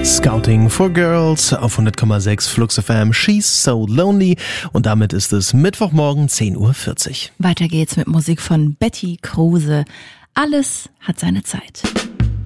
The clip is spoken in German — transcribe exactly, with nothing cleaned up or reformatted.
Scouting for Girls auf hundert Komma sechs Flux F M, She's So Lonely, und damit ist es Mittwochmorgen zehn Uhr vierzig. Weiter geht's mit Musik von Betty Kruse. Alles hat seine Zeit.